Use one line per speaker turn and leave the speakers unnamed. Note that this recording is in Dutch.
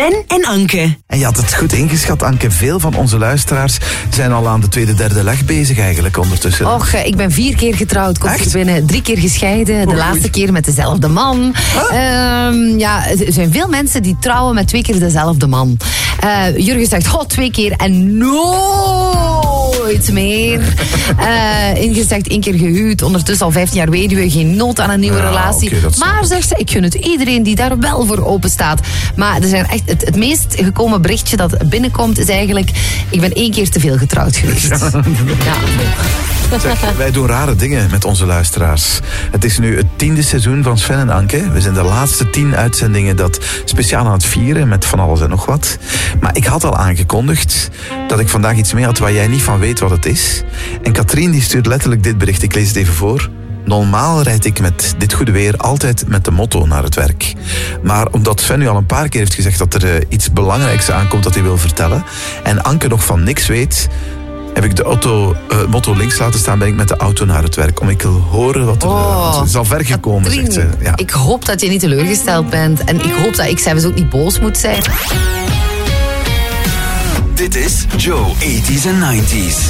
Sven en Anke.
En je had het goed ingeschat, Anke. Veel van onze luisteraars zijn al aan de tweede, derde leg bezig eigenlijk ondertussen.
Och, ik ben 4 keer getrouwd, komt er binnen. 3 keer gescheiden, de laatste keer met dezelfde man. Ja, er zijn veel mensen die trouwen met 2 keer dezelfde man. Jurgen zegt, 2 keer en nooit meer. Inge zegt 1 keer gehuwd, ondertussen al 15 jaar weduwe, geen nood aan een nieuwe relatie.
Okay,
maar zegt ze, ik gun het iedereen die daar wel voor open staat. Maar er zijn echt het meest gekomen berichtje dat binnenkomt is eigenlijk, ik ben 1 keer te veel getrouwd geweest. Ja.
Zeg, wij doen rare dingen met onze luisteraars. Het is nu het 10e seizoen van Sven en Anke. We zijn de laatste 10 uitzendingen dat speciaal aan het vieren met van alles en nog wat. Maar ik had al aangekondigd dat ik vandaag iets mee had waar jij niet van weet wat het is. En Katrien die stuurt letterlijk dit bericht. Ik lees het even voor. Normaal rijd ik met dit goede weer altijd met de motto naar het werk. Maar omdat Sven nu al een paar keer heeft gezegd dat er iets belangrijks aankomt dat hij wil vertellen en Anke nog van niks weet, heb ik de motto links laten staan, ben ik met de auto naar het werk. Om ik wil horen wat er het is al ver gekomen,
Katrien,
zegt ze. Ja.
Ik hoop dat je niet teleurgesteld bent. En ik hoop dat ik zelfs ook niet boos moet zijn.
Dit is Joe 80s en 90s.